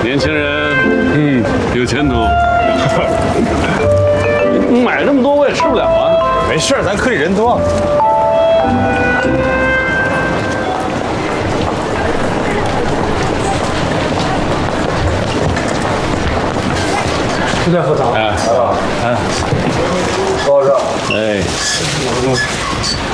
年轻人，有前途。你买这么多我也吃不了啊。 没事，咱科里人多。 现在喝茶。 哎， 嗯， 哎。